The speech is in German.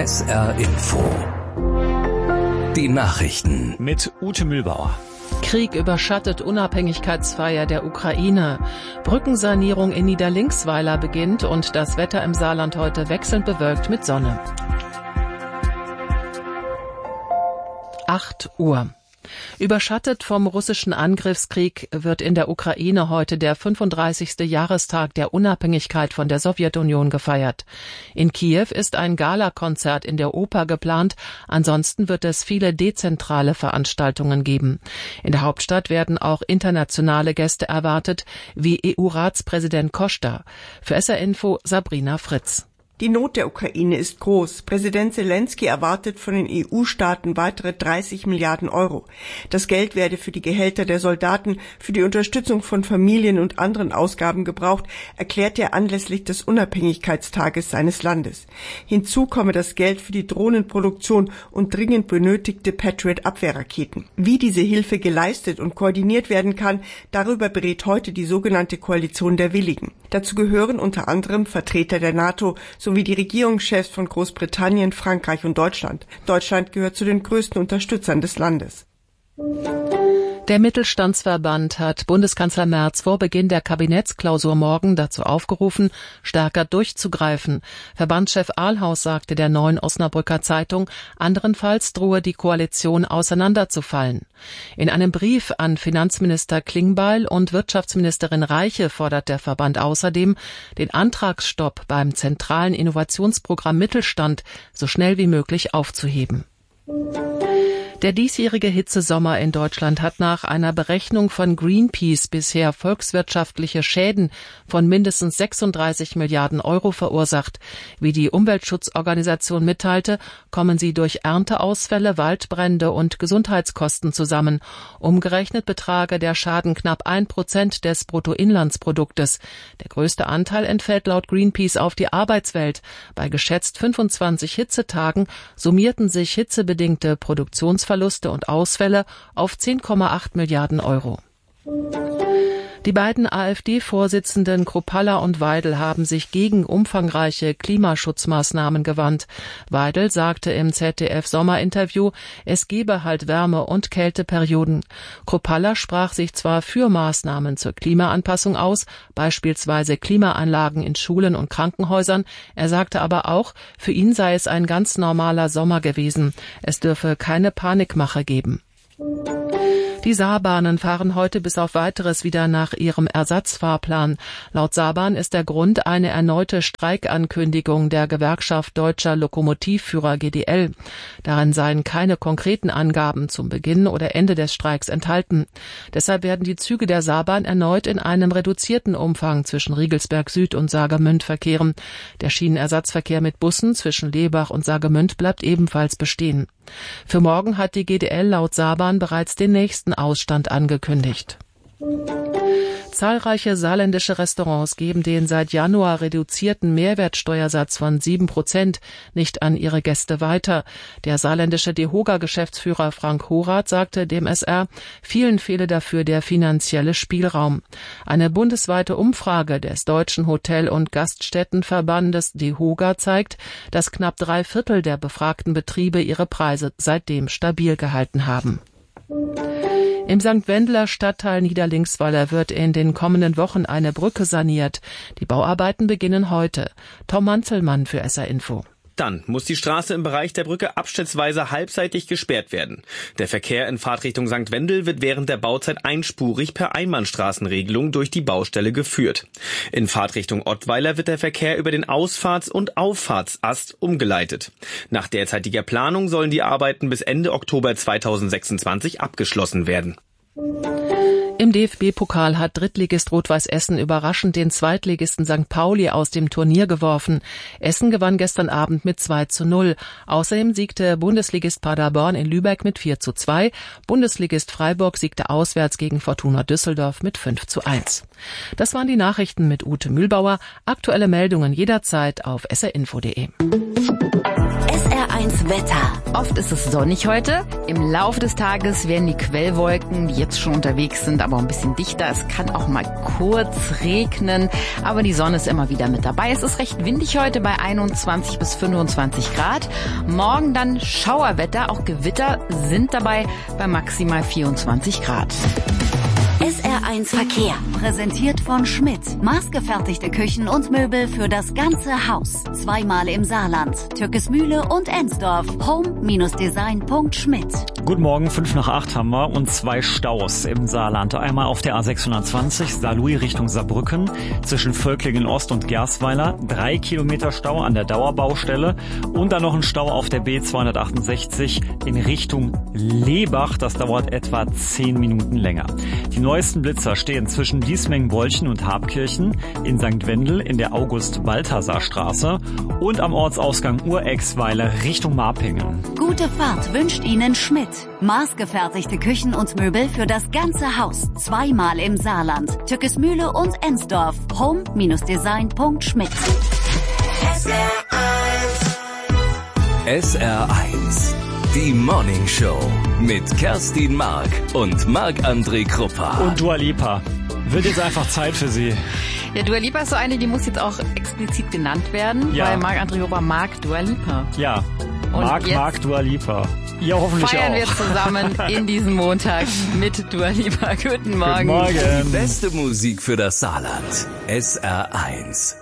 SR Info. Die Nachrichten. Mit Ute Mühlbauer. Krieg überschattet Unabhängigkeitsfeier der Ukraine. Brückensanierung in Niederlinksweiler beginnt und das Wetter im Saarland heute wechselnd bewölkt mit Sonne. 8 Uhr. Überschattet vom russischen Angriffskrieg wird in der Ukraine heute der 35. Jahrestag der Unabhängigkeit von der Sowjetunion gefeiert. In Kiew ist ein Galakonzert in der Oper geplant, ansonsten wird es viele dezentrale Veranstaltungen geben. In der Hauptstadt werden auch internationale Gäste erwartet, wie EU-Ratspräsident Costa. Für SR Info Sabrina Fritz. Die Not der Ukraine ist groß. Präsident Zelensky erwartet von den EU-Staaten weitere 30 Milliarden Euro. Das Geld werde für die Gehälter der Soldaten, für die Unterstützung von Familien und anderen Ausgaben gebraucht, erklärt er anlässlich des Unabhängigkeitstages seines Landes. Hinzu komme das Geld für die Drohnenproduktion und dringend benötigte Patriot-Abwehrraketen. Wie diese Hilfe geleistet und koordiniert werden kann, darüber berät heute die sogenannte Koalition der Willigen. Dazu gehören unter anderem Vertreter der NATO sowie die Regierungschefs von Großbritannien, Frankreich und Deutschland. Deutschland gehört zu den größten Unterstützern des Landes. Der Mittelstandsverband hat Bundeskanzler Merz vor Beginn der Kabinettsklausur morgen dazu aufgerufen, stärker durchzugreifen. Verbandschef Ahlhaus sagte der Neuen Osnabrücker Zeitung, anderenfalls drohe die Koalition auseinanderzufallen. In einem Brief an Finanzminister Klingbeil und Wirtschaftsministerin Reiche fordert der Verband außerdem, den Antragsstopp beim zentralen Innovationsprogramm Mittelstand so schnell wie möglich aufzuheben. Der diesjährige Hitzesommer in Deutschland hat nach einer Berechnung von Greenpeace bisher volkswirtschaftliche Schäden von mindestens 36 Milliarden Euro verursacht. Wie die Umweltschutzorganisation mitteilte, kommen sie durch Ernteausfälle, Waldbrände und Gesundheitskosten zusammen. Umgerechnet betrage der Schaden knapp 1% des Bruttoinlandsproduktes. Der größte Anteil entfällt laut Greenpeace auf die Arbeitswelt. Bei geschätzt 25 Hitzetagen summierten sich hitzebedingte Produktionsverluste und Ausfälle auf 10,8 Milliarden Euro. Die beiden AfD-Vorsitzenden Kruppalla und Weidel haben sich gegen umfangreiche Klimaschutzmaßnahmen gewandt. Weidel sagte im ZDF-Sommerinterview, es gebe halt Wärme- und Kälteperioden. Kruppalla sprach sich zwar für Maßnahmen zur Klimaanpassung aus, beispielsweise Klimaanlagen in Schulen und Krankenhäusern. Er sagte aber auch, für ihn sei es ein ganz normaler Sommer gewesen. Es dürfe keine Panikmache geben. Die Saarbahnen fahren heute bis auf Weiteres wieder nach ihrem Ersatzfahrplan. Laut Saarbahn ist der Grund eine erneute Streikankündigung der Gewerkschaft Deutscher Lokomotivführer GDL. Darin seien keine konkreten Angaben zum Beginn oder Ende des Streiks enthalten. Deshalb werden die Züge der Saarbahn erneut in einem reduzierten Umfang zwischen Riegelsberg Süd und Saargemünd verkehren. Der Schienenersatzverkehr mit Bussen zwischen Lebach und Saargemünd bleibt ebenfalls bestehen. Für morgen hat die GDL laut Saarbahn bereits den nächsten Ausstand angekündigt. Zahlreiche saarländische Restaurants geben den seit Januar reduzierten Mehrwertsteuersatz von 7% nicht an ihre Gäste weiter. Der saarländische DEHOGA-Geschäftsführer Frank Horath sagte dem SR, vielen fehle dafür der finanzielle Spielraum. Eine bundesweite Umfrage des Deutschen Hotel- und Gaststättenverbandes DEHOGA zeigt, dass knapp 3/4 der befragten Betriebe ihre Preise seitdem stabil gehalten haben. Im St. Wendeler Stadtteil Niederlinksweiler wird in den kommenden Wochen eine Brücke saniert. Die Bauarbeiten beginnen heute. Tom Manzelmann für SR Info. Dann muss die Straße im Bereich der Brücke abschnittsweise halbseitig gesperrt werden. Der Verkehr in Fahrtrichtung St. Wendel wird während der Bauzeit einspurig per Einbahnstraßenregelung durch die Baustelle geführt. In Fahrtrichtung Ottweiler wird der Verkehr über den Ausfahrts- und Auffahrtsast umgeleitet. Nach derzeitiger Planung sollen die Arbeiten bis Ende Oktober 2026 abgeschlossen werden. Im DFB-Pokal hat Drittligist Rot-Weiß Essen überraschend den Zweitligisten St. Pauli aus dem Turnier geworfen. Essen gewann gestern Abend mit 2:0. Außerdem siegte Bundesligist Paderborn in Lübeck mit 4:2. Bundesligist Freiburg siegte auswärts gegen Fortuna Düsseldorf mit 5:1. Das waren die Nachrichten mit Ute Mühlbauer. Aktuelle Meldungen jederzeit auf srinfo.de. SR1 Saarlands Wetter. Oft ist es sonnig heute. Im Laufe des Tages werden die Quellwolken, die jetzt schon unterwegs sind, aber ein bisschen dichter. Es kann auch mal kurz regnen, aber die Sonne ist immer wieder mit dabei. Es ist recht windig heute bei 21 bis 25 Grad. Morgen dann Schauerwetter, auch Gewitter sind dabei bei maximal 24 Grad. SR1 Verkehr, präsentiert von Schmidt. Maßgefertigte Küchen und Möbel für das ganze Haus. Zweimal im Saarland. Türkesmühle und Ensdorf. home-design.schmidt. Guten Morgen, 7:55 haben wir und 2 Staus im Saarland. Einmal auf der A620 Saarlouis Richtung Saarbrücken zwischen Völklingen Ost und Gersweiler. 3 Kilometer Stau an der Dauerbaustelle. Und dann noch ein Stau auf der B268 in Richtung Lebach. Das dauert etwa 10 Minuten länger. Die neuesten Blitzer stehen zwischen Diesmengen-Bolchen und Habkirchen, in St. Wendel in der August-Balthasar-Straße und am Ortsausgang Urexweiler Richtung Marpingen. Gute Fahrt wünscht Ihnen Schmidt. Maßgefertigte Küchen und Möbel für das ganze Haus. Zweimal im Saarland. Türkesmühle und Ensdorf. home-design.schmidt. SR1. Die Morning Show mit Kerstin Mark und Marc-André Kruppa. Und Dua Lipa. Wird jetzt einfach Zeit für Sie. Ja, Dua Lipa ist so eine, die muss jetzt auch explizit genannt werden, Ja. weil Marc-André Kruppa mag Dua Lipa. Ja, Und mag Dua Lipa. Ihr hoffentlich Feiern auch. wir zusammen in diesem Montag mit Dua Lipa. Guten Morgen. Guten Morgen. Die beste Musik für das Saarland. SR1.